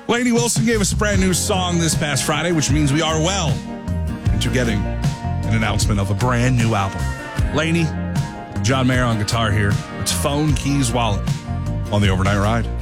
Lainey Wilson gave us a brand new song this past Friday, which means we are well into getting an announcement of a brand new album. Lainey, John Mayer on guitar here. It's Phone Keys Wallet on the Overnight Ride.